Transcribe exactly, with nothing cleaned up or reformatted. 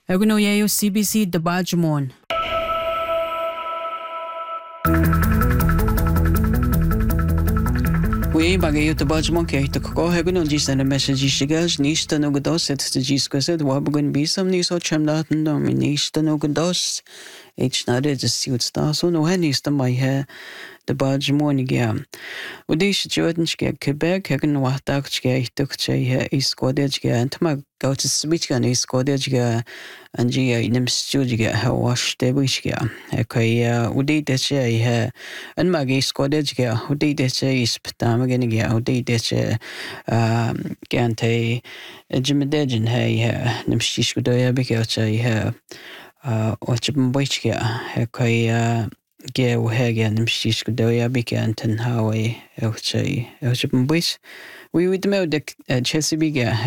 Eguno yayo C B C Dabajmon. We bagay ito Dabajmon kaya ito ko eguno jisa na message shigas nista no gados et the jisquaset wabugun bisam niso chamnatan no minista no gados H nade just see what star so no henista my hair Dabajmon again. Udish Jordan get Quebec, Hagan Wahtak took Chay is Squadage and Tama go to switch gun is Squadage and Gia in them studio how wash the wish ga. Okay, Udi de Chay and Maggie Squadage ga, Udi de Chay is Patamagan ga, Udi de Chay Gante Jimedejin hay, Nimshiskudoya because I watch which ga, okay. Ge o hege nimstis godoya bika anten hawe elche elche buis we with me de Chesapeake